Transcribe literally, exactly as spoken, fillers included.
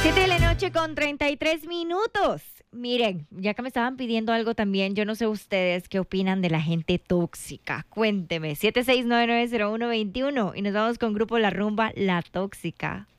Siete de la noche con treinta y tres minutos. Miren, ya que me estaban pidiendo algo también, yo no sé ustedes qué opinan de la gente tóxica. Cuénteme, siete seis nueve nueve cero uno dos uno y nos vamos con Grupo La Rumba, La Tóxica.